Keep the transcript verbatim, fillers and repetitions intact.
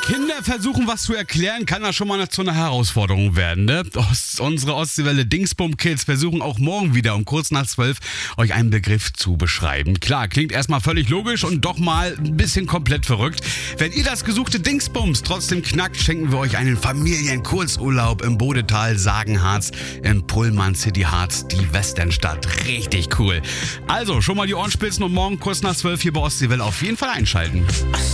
Kinder versuchen, was zu erklären, kann das schon mal zu einer Herausforderung werden. Ne? Ost, unsere Ostseewelle Dingsbum-Kids versuchen auch morgen wieder um kurz nach zwölf euch einen Begriff zu beschreiben. Klar, klingt erstmal völlig logisch und doch mal ein bisschen komplett verrückt. Wenn ihr das gesuchte Dingsbums trotzdem knackt, schenken wir euch einen Familienkurzurlaub im Bodetal, Sagenharz, im Pullman City Harz, die Westernstadt. Richtig cool. Also, schon mal die Ohren spitzen und morgen kurz nach zwölf hier bei Ostseewelle auf jeden Fall einschalten.